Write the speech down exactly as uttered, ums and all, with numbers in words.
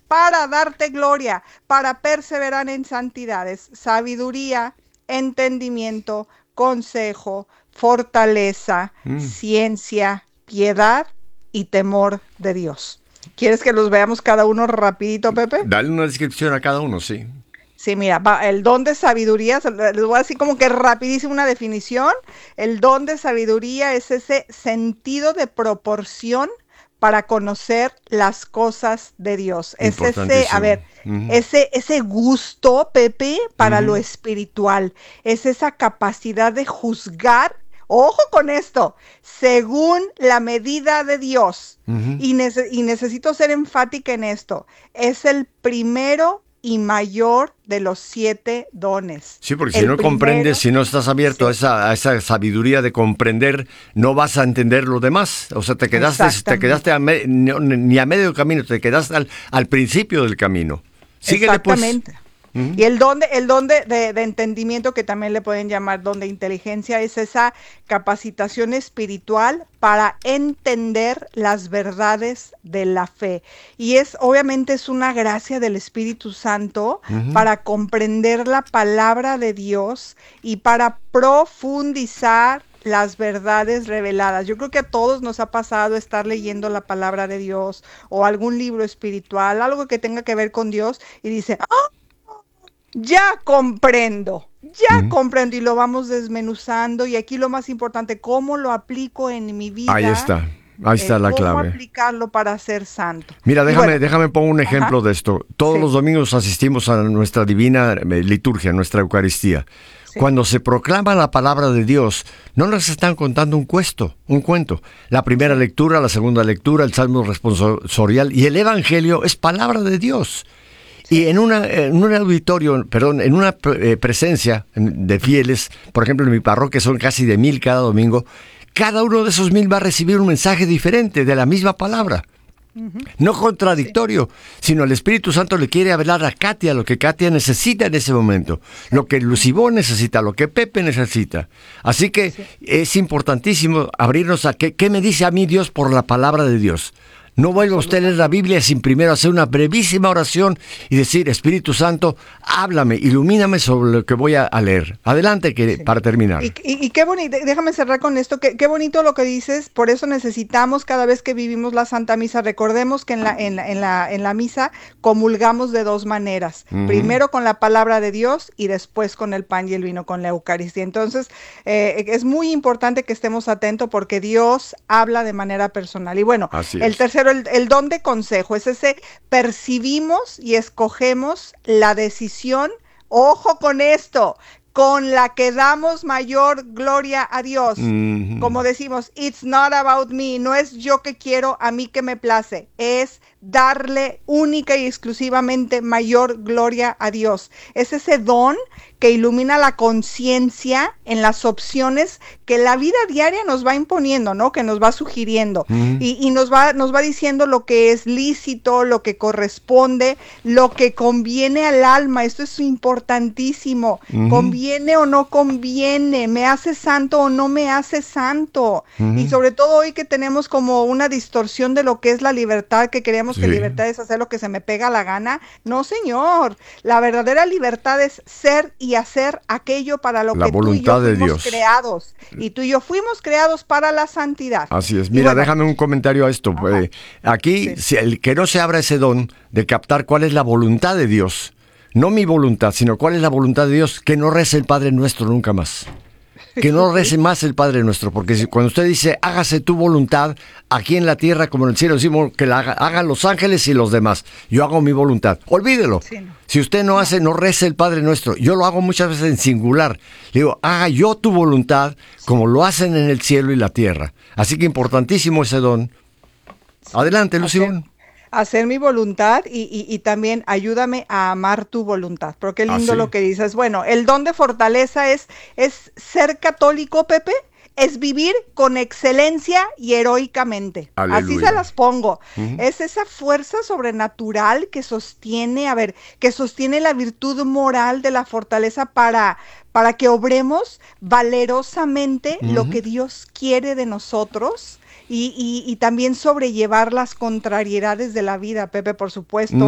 para darte gloria, para perseverar en santidades, sabiduría, entendimiento, consejo, fortaleza, mm. ciencia, piedad y temor de Dios. ¿Quieres que los veamos cada uno rapidito, Pepe? Dale una descripción a cada uno, sí. Sí, mira, el don de sabiduría, les voy a decir como que rapidísimo una definición. El don de sabiduría es ese sentido de proporción para conocer las cosas de Dios. Es ese, a ver, uh-huh. ese, ese gusto, Pepe, para uh-huh. lo espiritual. Es esa capacidad de juzgar, ojo con esto, según la medida de Dios. Uh-huh. Y, nece- y necesito ser enfática en esto. Es el primero y mayor de los siete dones. Sí, porque el si no primero, comprendes, si no estás abierto sí. a, esa, a esa sabiduría de comprender, no vas a entender lo demás. O sea, te quedaste, te quedaste a me, no, ni a medio camino, te quedaste al, al principio del camino. Síguele, Exactamente. Pues. Uh-huh. Y el don, de, el don de, de, de entendimiento, que también le pueden llamar don de inteligencia, es esa capacitación espiritual para entender las verdades de la fe. Y es, obviamente, es una gracia del Espíritu Santo uh-huh. para comprender la palabra de Dios y para profundizar las verdades reveladas. Yo creo que a todos nos ha pasado estar leyendo la palabra de Dios o algún libro espiritual, algo que tenga que ver con Dios, y dice, ¡ah! Ya comprendo, ya uh-huh. comprendo, y lo vamos desmenuzando, y aquí lo más importante, ¿cómo lo aplico en mi vida? Ahí está, ahí está eh, la ¿cómo clave. ¿Cómo aplicarlo para ser santo? Mira, déjame, bueno, déjame poner un ejemplo ajá. de esto. Todos sí. los domingos asistimos a nuestra divina liturgia, nuestra Eucaristía. Sí. Cuando se proclama la palabra de Dios, no nos están contando un cuento, un cuento. La primera sí. lectura, la segunda lectura, el salmo responsorial y el evangelio es palabra de Dios. Y en, una, en un auditorio, perdón, en una eh, presencia de fieles, por ejemplo en mi parroquia son casi de mil cada domingo, cada uno de esos mil va a recibir un mensaje diferente de la misma palabra. Uh-huh. No contradictorio, sí. sino el Espíritu Santo le quiere hablar a Katia lo que Katia necesita en ese momento, sí. lo que Lucibón necesita, lo que Pepe necesita. Así que sí. es importantísimo abrirnos a qué, qué me dice a mí Dios por la palabra de Dios. No vuelva usted a leer la Biblia sin primero hacer una brevísima oración y decir, Espíritu Santo, háblame, ilumíname sobre lo que voy a, a leer. Adelante, que, sí. para terminar. Y, y, y qué bonito, déjame cerrar con esto, qué, qué bonito lo que dices, por eso necesitamos cada vez que vivimos la Santa Misa, recordemos que en la, en la, en la, en la misa comulgamos de dos maneras, uh-huh. primero con la palabra de Dios y después con el pan y el vino, con la Eucaristía. Entonces, eh, es muy importante que estemos atentos porque Dios habla de manera personal. Y bueno, Así el es. tercero El, el don de consejo es ese, percibimos y escogemos la decisión, ojo con esto, con la que damos mayor gloria a Dios. Mm-hmm. Como decimos, it's not about me, no es yo que quiero, a mí que me place, es darle única y exclusivamente mayor gloria a Dios. Es ese don que ilumina la conciencia en las opciones que la vida diaria nos va imponiendo, ¿no? Que nos va sugiriendo uh-huh. y, y nos va, nos va diciendo lo que es lícito, lo que corresponde, lo que conviene al alma. Esto es importantísimo. Uh-huh. ¿Conviene o no conviene? ¿Me hace santo o no me hace santo? Uh-huh. Y sobre todo hoy que tenemos como una distorsión de lo que es la libertad, que creemos sí. que libertad es hacer lo que se me pega la gana. No, señor. La verdadera libertad es ser y hacer aquello para lo la que tú y voluntad yo de fuimos Dios. creados. Y tú y yo fuimos creados para la santidad. Así es. Mira, bueno, déjame un comentario a esto. Eh, aquí, sí. si el que no se abra ese don de captar cuál es la voluntad de Dios, no mi voluntad, sino cuál es la voluntad de Dios, que no rece el Padre Nuestro nunca más. Que no rece más el Padre Nuestro, porque si, cuando usted dice, hágase tu voluntad, aquí en la tierra como en el cielo, decimos que la haga, hagan los ángeles y los demás. Yo hago mi voluntad. Olvídelo. Sí, no. Si usted no hace, no rece el Padre Nuestro. Yo lo hago muchas veces en singular. Le digo, haga yo tu voluntad como lo hacen en el cielo y la tierra. Así que importantísimo ese don. Adelante, Lucibón. Hacer mi voluntad y, y, y también ayúdame a amar tu voluntad. Pero qué lindo lo que dices. Bueno, el don de fortaleza es, es ser católico, Pepe, es vivir con excelencia y heroicamente. Aleluya. Así se las pongo. Uh-huh. Es esa fuerza sobrenatural que sostiene, a ver, que sostiene la virtud moral de la fortaleza para, para que obremos valerosamente uh-huh. lo que Dios quiere de nosotros. Y, y, y también sobrellevar las contrariedades de la vida, Pepe, por supuesto.